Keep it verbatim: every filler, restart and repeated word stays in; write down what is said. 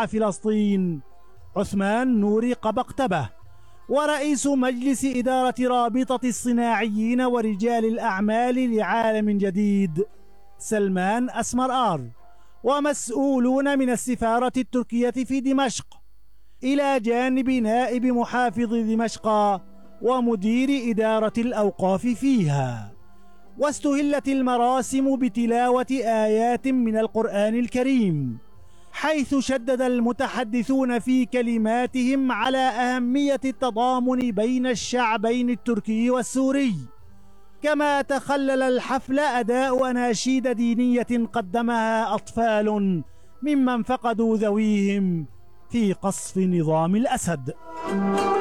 مع فلسطين عثمان نوري قبقتبة، ورئيس مجلس إدارة رابطة الصناعيين ورجال الأعمال لعالم جديد سلمان أسمرآر، ومسؤولون من السفارة التركية في دمشق، إلى جانب نائب محافظ دمشق ومدير إدارة الأوقاف فيها. واستهلت المراسم بتلاوة آيات من القرآن الكريم، حيث شدد المتحدثون في كلماتهم على أهمية التضامن بين الشعبين التركي والسوري. كما تخلل الحفل أداء أناشيد دينية قدمها أطفال ممن فقدوا ذويهم في قصف نظام الأسد.